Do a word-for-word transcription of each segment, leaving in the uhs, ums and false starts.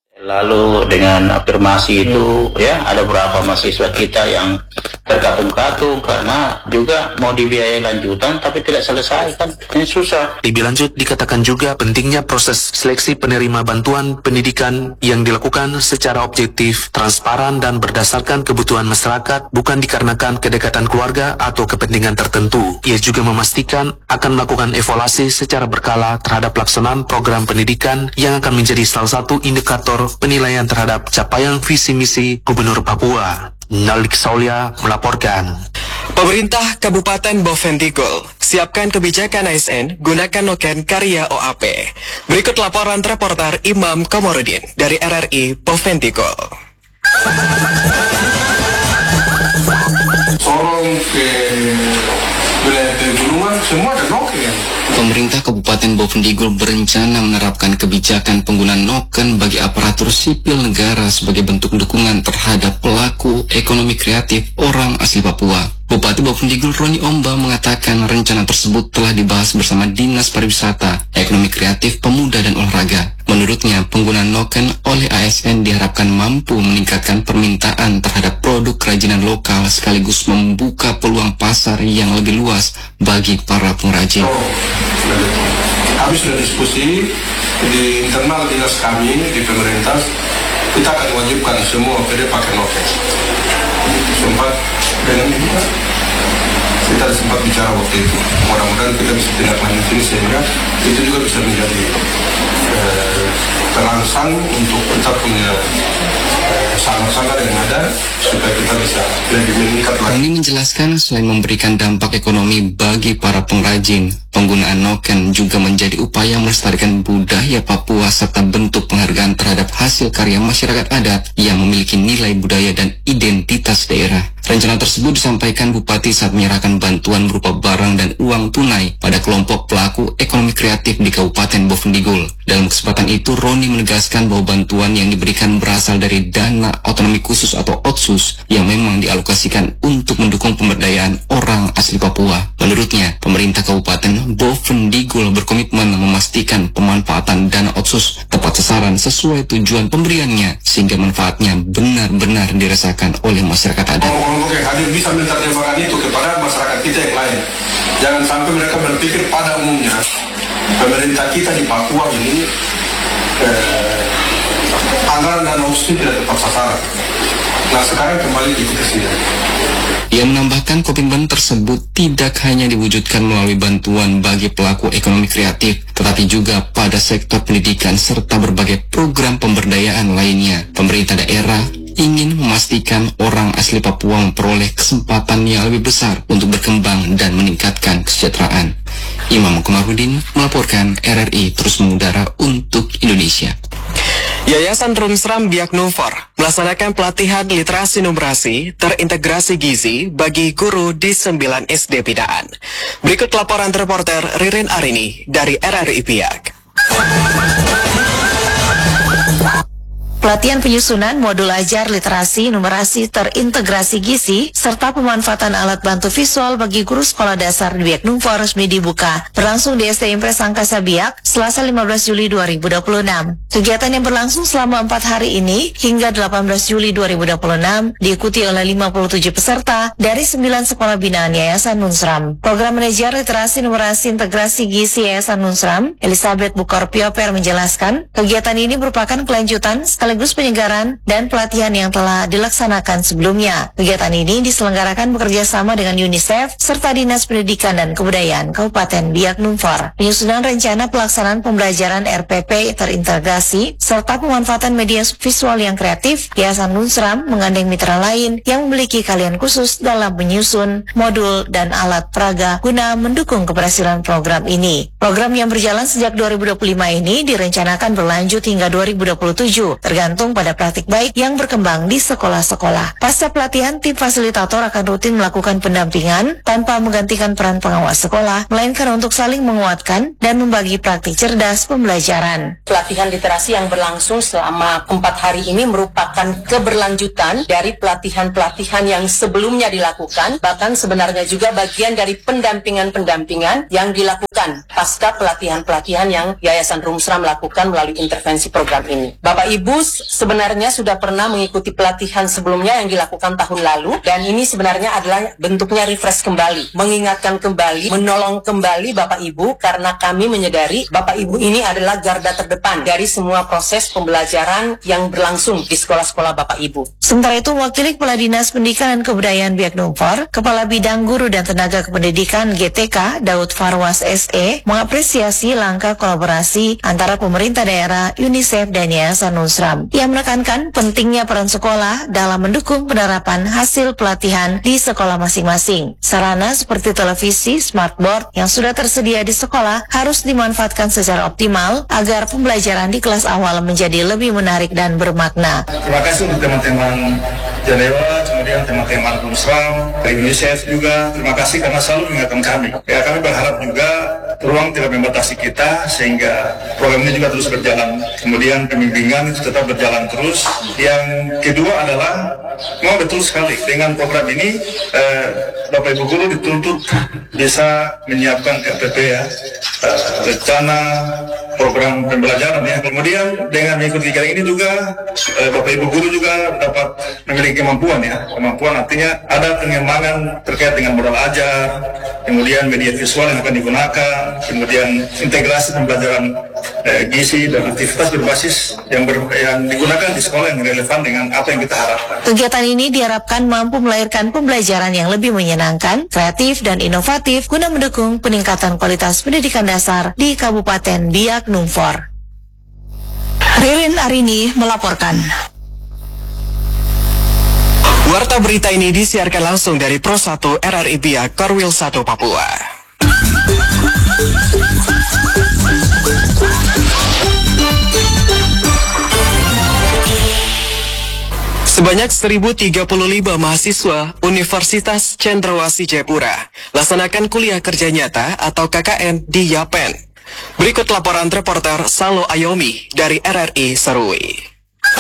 Lalu dengan afirmasi itu ya ada beberapa mahasiswa kita yang terkatung-katung karena juga mau dibiayai lanjutan tapi tidak selesai, kan ini susah. Lebih lanjut dikatakan juga pentingnya proses seleksi penerima bantuan pendidikan yang dilakukan secara objektif, transparan dan berdasarkan kebutuhan masyarakat, bukan dikarenakan kedekatan keluarga atau kepentingan tertentu. Ia juga memastikan akan melakukan evaluasi secara berkala terhadap pelaksanaan program pendidikan yang akan menjadi salah satu indikator penilaian terhadap capaian visi misi Gubernur Papua. Nalik Saulia melaporkan. Pemerintah Kabupaten Bovendigul siapkan kebijakan A S N gunakan noken karya O A P. Berikut laporan reporter Imam Komorudin dari R R I Bovendigul. Sorong ke wilayah pegunungan semua ada noken. Pemerintah Kabupaten Bovendigul berencana menerapkan kebijakan penggunaan noken bagi aparatur sipil negara sebagai bentuk dukungan terhadap pelaku ekonomi kreatif orang asli Papua. Bupati Bovendigul Roni Omba mengatakan rencana tersebut telah dibahas bersama Dinas Pariwisata, Ekonomi Kreatif, Pemuda dan Olahraga. Menurutnya, penggunaan noken oleh A S N diharapkan mampu meningkatkan permintaan terhadap produk kerajinan lokal sekaligus membuka peluang pasar yang lebih luas bagi para pengrajin. Oh, kami sudah diskusi di internal dinas kami di pemerintah, kita akan wajibkan semua P D pakai noken. Sempat dengan ini kita sempat bicara waktu itu. Mudah-mudahan kita bisa tindak lanjut ini sehingga itu juga bisa menjadi eh, terangsang untuk kita punya eh, sama-sama yang ada supaya kita bisa lebih meningkat lagi. Ini menjelaskan selain memberikan dampak ekonomi bagi para pengrajin, penggunaan noken juga menjadi upaya melestarikan budaya Papua serta bentuk penghargaan terhadap hasil karya masyarakat adat yang memiliki nilai budaya dan identitas daerah. Rencana tersebut disampaikan Bupati saat menyerahkan bantuan berupa barang dan uang tunai pada kelompok pelaku ekonomi kreatif di Kabupaten Bovendigul. Dalam kesempatan itu, Roni menegaskan bahwa bantuan yang diberikan berasal dari dana otonomi khusus atau Otsus yang memang dialokasikan untuk mendukung pemberdayaan orang asli Papua. Menurutnya, pemerintah Kabupaten Bovendigul berkomitmen memastikan pemanfaatan dana Otsus tepat sasaran sesuai tujuan pemberiannya sehingga manfaatnya benar-benar dirasakan oleh masyarakat adat. Kelompok yang hadir bisa menerjemahkan itu kepada masyarakat kita yang lain. Jangan sampai mereka berpikir pada umumnya pemerintah kita di Papua ini eh, anggaran dan Otsus tidak tepat sasaran. Nah sekarang kembali itu ke sini. Ia menambahkan komitmen tersebut tidak hanya diwujudkan melalui bantuan bagi pelaku ekonomi kreatif, tetapi juga pada sektor pendidikan serta berbagai program pemberdayaan lainnya. Pemerintah daerah ingin memastikan orang asli Papua memperoleh kesempatan yang lebih besar untuk berkembang dan meningkatkan kesejahteraan. Imam Komarudin melaporkan R R I terus mengudara untuk Indonesia. Yayasan Rumsram Biak Numfor melaksanakan pelatihan literasi numerasi terintegrasi gizi bagi guru di sembilan S D Bidaan. Berikut laporan reporter Ririn Arini dari R R I Biak. Pelatihan penyusunan modul ajar literasi numerasi terintegrasi gizi serta pemanfaatan alat bantu visual bagi guru sekolah dasar di Biak Numfor resmi dibuka berlangsung di S D Impres Angkasa Biak Selasa lima belas Juli dua ribu dua puluh enam. Kegiatan yang berlangsung selama empat hari ini hingga delapan belas Juli dua ribu dua puluh enam diikuti oleh lima puluh tujuh peserta dari sembilan sekolah binaan Yayasan Nunsram. Program manajer literasi numerasi integrasi gizi Yayasan Nunsram, Elizabeth Bukorpioper menjelaskan, kegiatan ini merupakan kelanjutan sekaligus penyegaran dan pelatihan yang telah dilaksanakan sebelumnya. Kegiatan ini diselenggarakan bekerja sama dengan UNICEF serta Dinas Pendidikan dan Kebudayaan Kabupaten Biak Numfor. Penyusunan rencana pelaksanaan pembelajaran R P P terintegrasi serta pemanfaatan media visual yang kreatif, Yayasan Nunsram menggandeng mitra lain yang memiliki keahlian khusus dalam menyusun modul dan alat peraga guna mendukung keberhasilan program ini. Program yang berjalan sejak dua ribu dua puluh lima ini direncanakan berlanjut hingga dua ribu dua puluh tujuh, tergantung pada praktik baik yang berkembang di sekolah-sekolah. Pasca pelatihan, tim fasilitator akan rutin melakukan pendampingan tanpa menggantikan peran pengawas sekolah, melainkan untuk saling menguatkan dan membagi praktik cerdas pembelajaran. Pelatihan literasi yang berlangsung selama empat hari ini merupakan keberlanjutan dari pelatihan-pelatihan yang sebelumnya dilakukan, bahkan sebenarnya juga bagian dari pendampingan-pendampingan yang dilakukan pasca pelatihan-pelatihan yang Yayasan Rumsram lakukan melalui intervensi program ini. Bapak Ibu Sekaligus sebenarnya sudah pernah mengikuti pelatihan sebelumnya yang dilakukan tahun lalu, dan ini sebenarnya adalah bentuknya refresh kembali, mengingatkan kembali, menolong kembali Bapak Ibu, karena kami menyadari Bapak Ibu ini adalah garda terdepan dari semua proses pembelajaran yang berlangsung di sekolah-sekolah Bapak Ibu. Sementara itu, Wakil Kepala Dinas Pendidikan dan Kebudayaan Biak Numfor, Kepala Bidang Guru dan Tenaga Kependidikan G T K, Daud Farwas S E, mengapresiasi langkah kolaborasi antara pemerintah daerah, UNICEF, dan Yayasan Nusram. Ia menekankan pentingnya peran sekolah dalam mendukung penerapan hasil pelatihan di sekolah masing-masing. Sarana seperti televisi, smartboard yang sudah tersedia di sekolah harus dimanfaatkan secara optimal agar pembelajaran di kelas awal menjadi lebih menarik dan bermakna. Terima kasih untuk teman-teman Janewa, kemudian teman-teman Nusram, UNICEF juga. Terima kasih karena selalu mengingatkan kami. Ya, kami berharap juga ruang tidak membatasi kita sehingga program ini juga terus berjalan. Kemudian pembimbingan tetap berjalan terus. Yang kedua adalah, memang betul sekali dengan program ini eh, Bapak Ibu Guru dituntut bisa menyiapkan R P P ya, eh, rencana program pembelajaran ya. Kemudian dengan mengikuti kegiatan ini juga eh, Bapak Ibu Guru juga dapat memiliki kemampuan ya. Kemampuan artinya ada pengembangan terkait dengan modal ajar, kemudian media visual yang akan digunakan, kemudian integrasi pembelajaran eh, gizi dan aktivitas berbasis yang, ber, yang digunakan di sekolah yang relevan dengan apa yang kita harapkan. Kegiatan ini diharapkan mampu melahirkan pembelajaran yang lebih menyenangkan, kreatif, dan inovatif guna mendukung peningkatan kualitas pendidikan dasar di Kabupaten Biak Numfor. Ririn Arini melaporkan. Warta berita ini disiarkan langsung dari Pro satu R R I Biak, Korwil satu, Papua. Sebanyak seribu tiga puluh lima mahasiswa Universitas Cendrawasih Jayapura laksanakan kuliah kerja nyata atau K K N di Yapen. Berikut laporan reporter Salo Ayomi dari R R I Serui.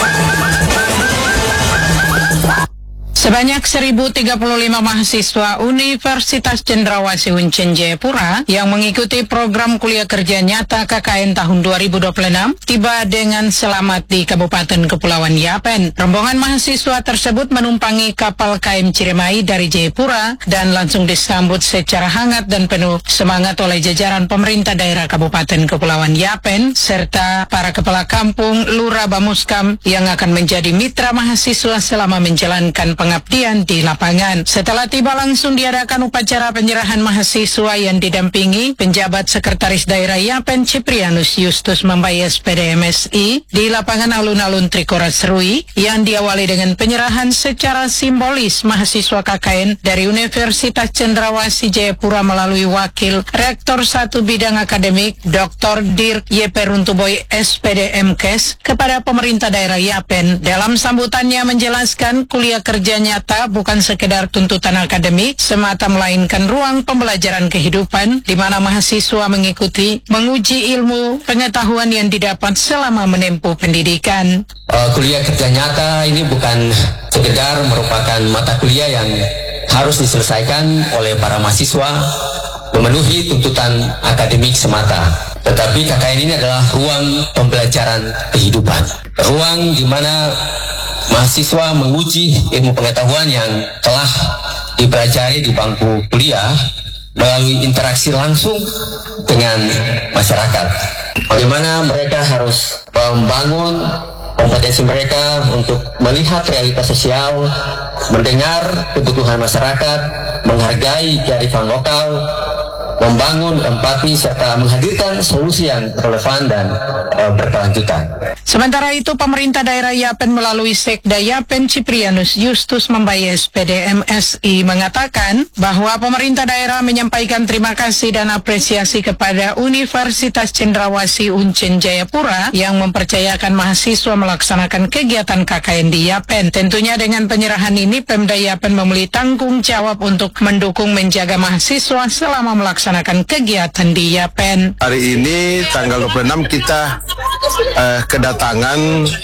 Sebanyak seribu tiga puluh lima mahasiswa Universitas Cendrawasih Uncen Jayapura yang mengikuti program kuliah kerja nyata K K N tahun dua ribu dua puluh enam tiba dengan selamat di Kabupaten Kepulauan Yapen. Rombongan mahasiswa tersebut menumpangi kapal K M Ciremai dari Jayapura dan langsung disambut secara hangat dan penuh semangat oleh jajaran pemerintah daerah Kabupaten Kepulauan Yapen serta para kepala kampung Lurah Bamuskam yang akan menjadi mitra mahasiswa selama menjalankan pengabdian di lapangan. Setelah tiba langsung diadakan upacara penyerahan mahasiswa yang didampingi penjabat Sekretaris Daerah Yapen Ciprianus Justus Membayas P D M S I di lapangan alun-alun Trikora Serui yang diawali dengan penyerahan secara simbolis mahasiswa K K N dari Universitas Cendrawasih Jayapura melalui Wakil Rektor satu Bidang Akademik Doktor Dirk Y P Runtuboy S P D M Kes kepada pemerintah daerah Yapen. Dalam sambutannya menjelaskan kuliah kerja nyata bukan sekedar tuntutan akademik semata, melainkan ruang pembelajaran kehidupan di mana mahasiswa mengikuti, menguji ilmu, pengetahuan yang didapat selama menempuh pendidikan. Uh, kuliah kerja nyata ini bukan sekedar merupakan mata kuliah yang harus diselesaikan oleh para mahasiswa memenuhi tuntutan akademik semata. Tetapi K K N ini adalah ruang pembelajaran kehidupan. Ruang di mana mahasiswa menguji ilmu pengetahuan yang telah dipelajari di bangku kuliah melalui interaksi langsung dengan masyarakat. Bagaimana mereka harus membangun kompetensi mereka untuk melihat realitas sosial, mendengar kebutuhan masyarakat, menghargai kearifan lokal, membangun empati serta menghadirkan solusi yang relevan dan uh, berkelanjutan. Sementara itu, pemerintah daerah Yapen melalui Sekda Yapen Ciprianus Justus Membayas P D M S I mengatakan bahwa pemerintah daerah menyampaikan terima kasih dan apresiasi kepada Universitas Cendrawasih Uncen Jayapura yang mempercayakan mahasiswa melaksanakan kegiatan K K N di Yapen. Tentunya dengan penyerahan ini, Pemda Yapen memiliki tanggung jawab untuk mendukung menjaga mahasiswa selama melaksanakan kegiatan di Yapen. Hari ini tanggal dua puluh enam kita eh, kedatangan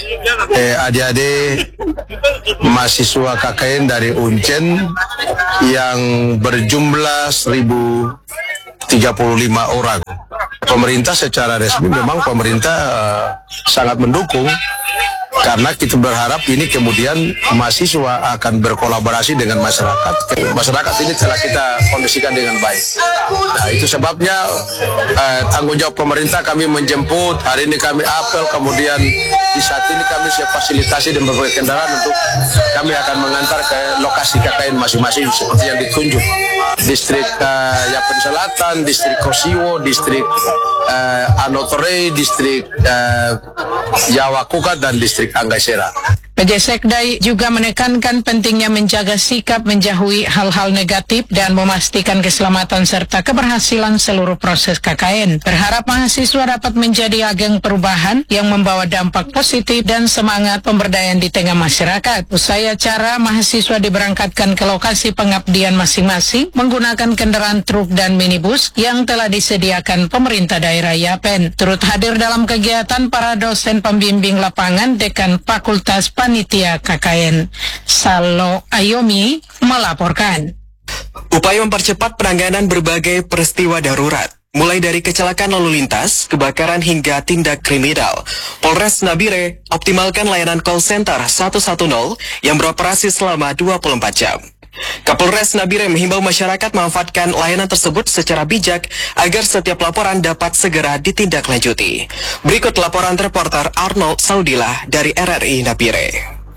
eh, adik-adik mahasiswa K K N dari Uncen yang berjumlah seribu tiga puluh lima orang. Pemerintah secara resmi memang pemerintah uh, sangat mendukung Karena kita berharap ini kemudian mahasiswa akan berkolaborasi dengan masyarakat. Masyarakat ini telah kita kondisikan dengan baik. Nah, itu sebabnya eh, tanggung jawab pemerintah kami menjemput. Hari ini kami apel, kemudian di saat ini kami siap fasilitasi dan berbagai kendaraan untuk kami akan mengantar ke lokasi K K N masing-masing seperti yang ditunjuk. Distrik uh, Yapen Selatan, distrik Kosiwo, distrik uh, Anotore, distrik uh, Jawa Kukat, dan distrik Anggasera. P J Sekdai juga menekankan pentingnya menjaga sikap menjauhi hal-hal negatif dan memastikan keselamatan serta keberhasilan seluruh proses K K N. Berharap mahasiswa dapat menjadi agen perubahan yang membawa dampak positif dan semangat pemberdayaan di tengah masyarakat. Usai acara, mahasiswa diberangkatkan ke lokasi pengabdian masing-masing menggunakan kendaraan truk dan minibus yang telah disediakan pemerintah daerah Yapen. Turut hadir dalam kegiatan para dosen pembimbing lapangan Dekan Fakultas Panitia K K N. Salo Ayomi melaporkan. Upaya mempercepat penanganan berbagai peristiwa darurat, mulai dari kecelakaan lalu lintas, kebakaran hingga tindak kriminal. Polres Nabire optimalkan layanan call center seratus sepuluh yang beroperasi selama dua puluh empat jam. Kapolres Nabire menghimbau masyarakat memanfaatkan layanan tersebut secara bijak agar setiap laporan dapat segera ditindaklanjuti. Berikut laporan reporter Arnold Saudillah dari R R I Nabire.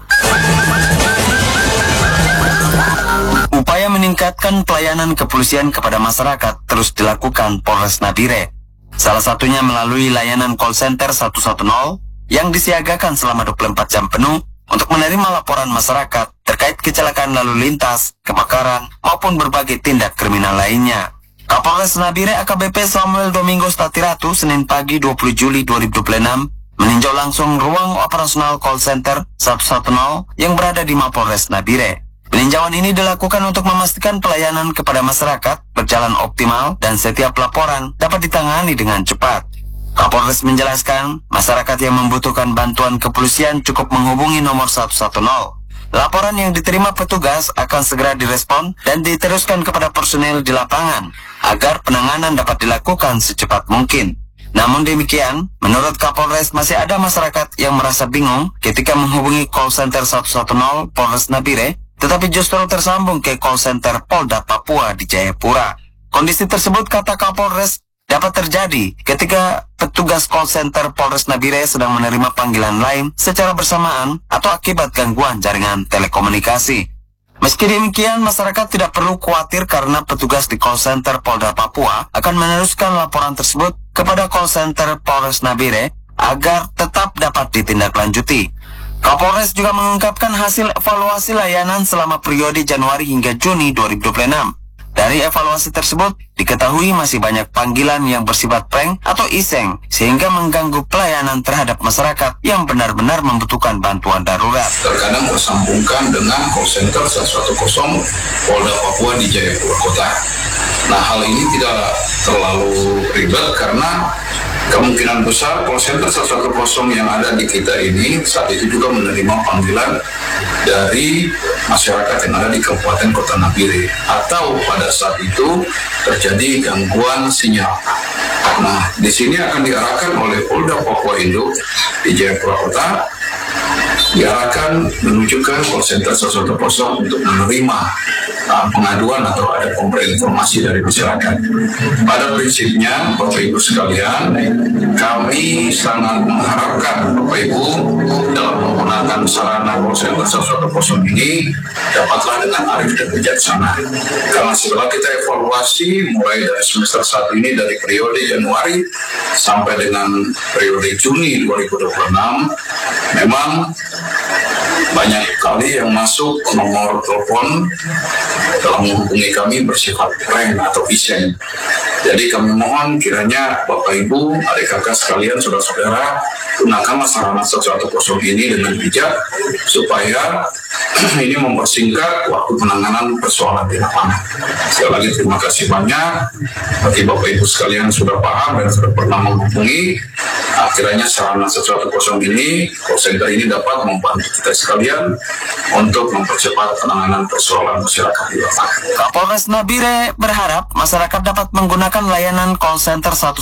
Upaya meningkatkan pelayanan kepolisian kepada masyarakat terus dilakukan Polres Nabire. Salah satunya melalui layanan call center seratus sepuluh yang disiagakan selama dua puluh empat jam penuh untuk menerima laporan masyarakat terkait kecelakaan lalu lintas, kebakaran, maupun berbagai tindak kriminal lainnya. Kapolres Nabire A K B P Samuel Domingo Statiratu Senin pagi dua puluh Juli dua ribu dua puluh enam meninjau langsung ruang operasional call center seratus sepuluh yang berada di Mapolres Nabire. Peninjauan ini dilakukan untuk memastikan pelayanan kepada masyarakat berjalan optimal dan setiap laporan dapat ditangani dengan cepat. Kapolres menjelaskan, masyarakat yang membutuhkan bantuan kepolisian cukup menghubungi nomor seratus sepuluh. Laporan yang diterima petugas akan segera direspon dan diteruskan kepada personil di lapangan agar penanganan dapat dilakukan secepat mungkin. Namun demikian, menurut Kapolres masih ada masyarakat yang merasa bingung ketika menghubungi call center seratus sepuluh Polres Nabire, tetapi justru tersambung ke call center Polda Papua di Jayapura. Kondisi tersebut, kata Kapolres, dapat terjadi ketika petugas call center Polres Nabire sedang menerima panggilan lain secara bersamaan atau akibat gangguan jaringan telekomunikasi. Meski demikian, masyarakat tidak perlu khawatir karena petugas di call center Polda Papua akan meneruskan laporan tersebut kepada call center Polres Nabire agar tetap dapat ditindaklanjuti. Kapolres juga mengungkapkan hasil evaluasi layanan selama periode Januari hingga Juni dua ribu dua puluh enam. Dari evaluasi tersebut, diketahui masih banyak panggilan yang bersifat prank atau iseng, sehingga mengganggu pelayanan terhadap masyarakat yang benar-benar membutuhkan bantuan darurat. Terkadang bersambungkan dengan call center seratus sepuluh Polda Papua di Jayapura Kota. Nah, hal ini tidak terlalu ribet karena kemungkinan besar call center seratus sepuluh yang ada di kita ini saat itu juga menerima panggilan dari masyarakat yang ada di Kabupaten Kota Nabire, atau pada saat itu terjadi gangguan sinyal. Nah, di sini akan diarahkan oleh Polda Papua Indo di Jayapura Kota, diarahkan menuju ke call center seratus sepuluh untuk menerima uh, pengaduan atau ada pemberi informasi dari masyarakat. Pada prinsipnya, Bapak Ibu sekalian, kami sangat mengharapkan Bapak Ibu dalam menggunakan sarana call center seratus sepuluh ini dapatlah dengan arif dan bijaksana. Karena setelah kita evaluasi mulai dari semester satu ini dari periode Januari sampai dengan periode Juni dua ribu dua puluh enam, memang banyak kali yang masuk nomor telepon dalam menghubungi kami bersifat prank atau iseng. Jadi kami mohon kiranya Bapak Ibu, adik kakak sekalian, saudara-saudara, gunakanlah sarana seratus sepuluh ini dengan bijak supaya ini mempersingkat waktu penanganan persoalan di lapangan. Sekali lagi terima kasih banyak bagi Bapak Ibu sekalian sudah paham dan sudah pernah menghubungi. Akhirnya sarana seratus sepuluh ini, call center ini dapat membantu kita sekalian untuk mempercepat penanganan persoalan masyarakat di lapangan. Kapolres Nabire berharap masyarakat dapat menggunakan layanan call center seratus